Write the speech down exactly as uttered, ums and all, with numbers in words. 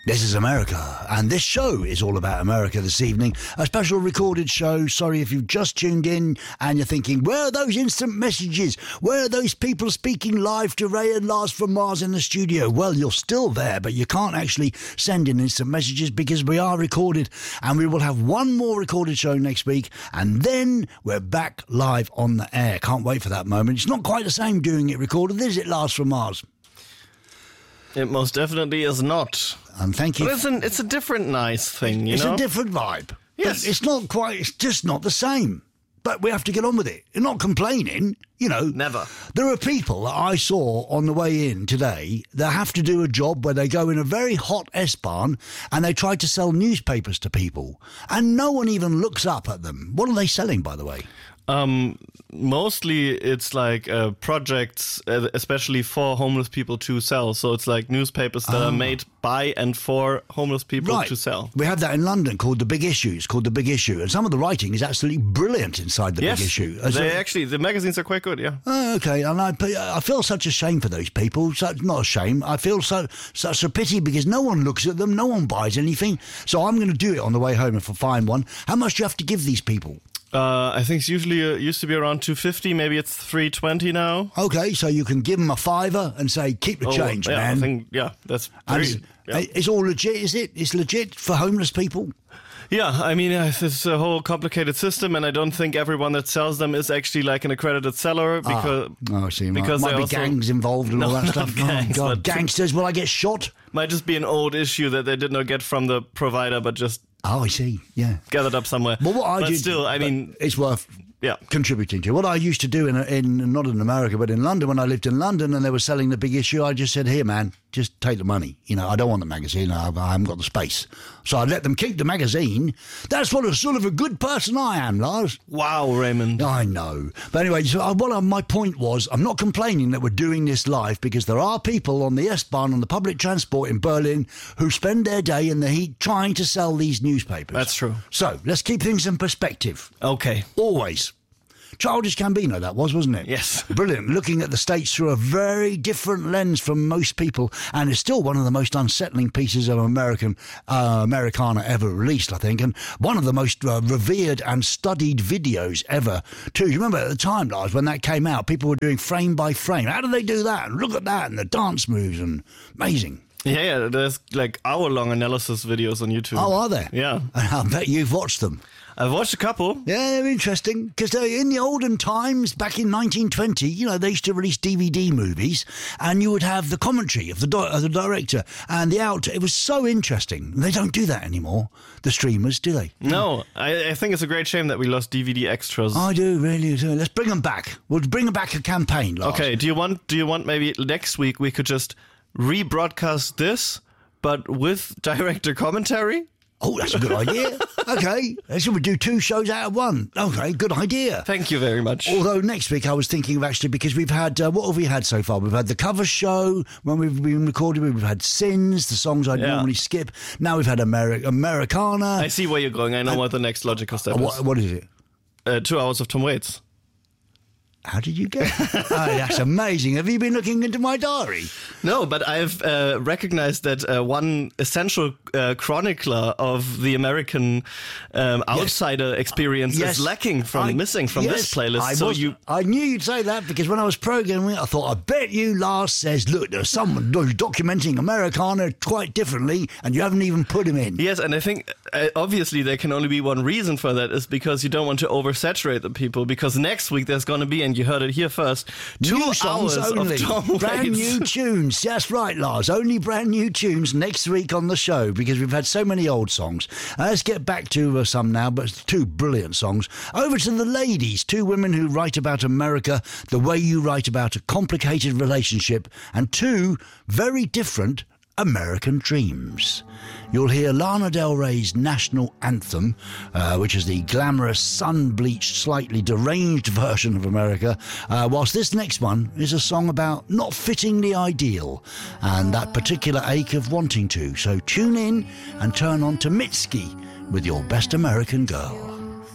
This is America, and this show is all about America this evening. A special recorded show. Sorry if you've just tuned in and you're thinking, where are those instant messages? Where are those people speaking live to Ray and Lars from Mars in the studio? Well, you're still there, but you can't actually send in instant messages because we are recorded, and we will have one more recorded show next week, and then we're back live on the air. Can't wait for that moment. It's not quite the same doing it recorded, is it, Lars from Mars? It most definitely is not. And thank you. But it's, an, it's a different nice thing, you it's know? It's a different vibe. Yes. But it's not quite, it's just not the same. But we have to get on with it. You're not complaining, you know. Never. There are people that I saw on the way in today that have to do a job where they go in a very hot S-Bahn and they try to sell newspapers to people. And no one even looks up at them. What are they selling, by the way? Um, mostly it's like uh, projects, uh, especially for homeless people to sell. So it's like newspapers that oh. are made by and for homeless people right. to sell. We have that in London called The Big Issue. It's called The Big Issue. And some of the writing is absolutely brilliant inside The yes, Big Issue. They so, actually, the magazines are quite good, yeah. Oh, okay. And I, I feel such a shame for those people. Such, not a shame. I feel so such a pity because no one looks at them. No one buys anything. So I'm going to do it on the way home if I find one. How much do you have to give these people? Uh, I think it's usually uh, used to be around two fifty. Maybe it's three twenty now. Okay, so you can give them a fiver and say, keep the oh, change, yeah, man. I think, yeah, that's pretty, yeah. It's all legit, is it? It's legit for homeless people? Yeah, I mean, uh, it's a whole complicated system, and I don't think everyone that sells them is actually like an accredited seller because ah, oh, I see. because might be also, gangs involved and no, all that stuff. Gangs, oh, God. Gangsters, will I get shot? Might just be an old issue that they did not get from the provider, but just oh, I see. Yeah, gathered up somewhere. Well, what I but did, still, I mean, it's worth. Yeah. Contributing to. What I used to do in, in, not in America, but in London, when I lived in London and they were selling The Big Issue, I just said, here, man, just take the money. You know, I don't want the magazine. I, I haven't got the space. So I'd let them keep the magazine. That's what a sort of a good person I am, Lars. Wow, Raymond. I know. But anyway, so I, what I, my point was, I'm not complaining that we're doing this live because there are people on the S-Bahn, on the public transport in Berlin, who spend their day in the heat trying to sell these newspapers. That's true. So let's keep things in perspective. Okay. Always. Childish Gambino, that was, wasn't it? Yes. Brilliant. Looking at the States through a very different lens from most people, and it's still one of the most unsettling pieces of American uh, Americana ever released, I think, and one of the most uh, revered and studied videos ever, too. You remember at the time, Lars, when that came out, people were doing frame by frame. How do they do that? And look at that, and the dance moves, and amazing. Yeah, yeah, there's like hour-long analysis videos on YouTube. Oh, are there? Yeah. I bet you've watched them. I've watched a couple. Yeah, they're interesting because in the olden times, back in nineteen twenty, you know, they used to release D V D movies, and you would have the commentary of the di- of the director and the out. It was so interesting. They don't do that anymore. The streamers, do they? No, I, I think it's a great shame that we lost D V D extras. I do really. Do. Let's bring them back. We'll bring back a campaign. Lars. Okay. Do you want? Do you want maybe next week we could just rebroadcast this, but with director commentary? Oh, that's a good idea. Okay, so we do two shows out of one. Okay, good idea. Thank you very much. Although next week I was thinking of actually, because we've had, uh, what have we had so far? We've had the cover show when we've been recording. We've had Sins, the songs I'd yeah. normally skip. Now we've had Ameri- Americana. I see where you're going. I know and, what the next logical step uh, is. What, what is it? Uh, two hours of Tom Waits. How did you get? Oh, that's amazing. Have you been looking into my diary? No, but I've uh, recognized that uh, one essential uh, chronicler of the American um, outsider yes. experience yes. is lacking from, I, missing from yes, this playlist. I so was, you, I knew you'd say that because when I was programming it, I thought, I bet you Lars says, look, there's someone who's documenting Americana quite differently, and you haven't even put him in. Yes, and I think uh, obviously there can only be one reason for that is because you don't want to oversaturate the people, because next week there's going to be, and you heard it here first, two new songs hours only. of Tom brand Waits. new tunes. That's right, Lars. Only brand new tunes next week on the show because we've had so many old songs. Uh, let's get back to uh, some now, but two brilliant songs. Over to the ladies, two women who write about America the way you write about a complicated relationship, and two very different American dreams. You'll hear Lana Del Rey's national anthem, uh, which is the glamorous, sun-bleached, slightly deranged version of America, uh, whilst this next one is a song about not fitting the ideal and that particular ache of wanting to. So tune in and turn on to Mitski with Your Best American Girl.